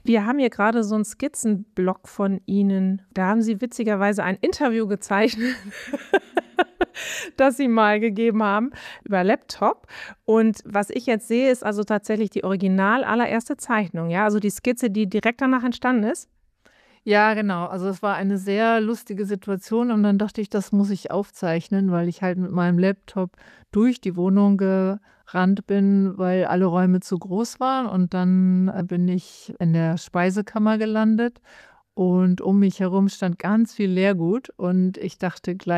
Wir haben hier gerade so 'n Skizzenblock von Ihnen. Da haben Sie witzigerweise ein Interview gezeichnet, das Sie mal gegeben haben über Laptop. Und was ich jetzt sehe, ist also tatsächlich die original allererste Zeichnung, ja? Also die Skizze, die direkt danach entstanden ist? Ja, genau. Also, es war eine sehr lustige Situation und dann dachte ich, das muss ich aufzeichnen, weil ich halt mit meinem Laptop durch die Wohnung gerannt bin, weil alle Räume zu groß waren und dann, bin ich in der Speisekammer gelandet und um mich herum stand ganz viel Leergut und ich dachte gleich